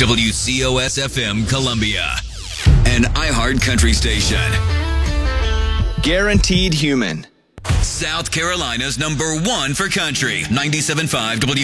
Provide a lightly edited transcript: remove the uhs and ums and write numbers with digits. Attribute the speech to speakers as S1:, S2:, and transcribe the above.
S1: WCOS-FM Columbia, an iHeart country station.
S2: Guaranteed Human.
S1: South Carolina's #1 for country. 97.5 W.